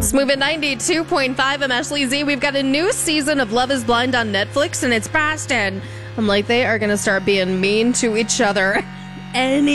Smooth at 92.5. I'm Ashley Z. We've got a new season of Love is Blind on Netflix, and it's past 10. I'm like, they are going to start being mean to each other any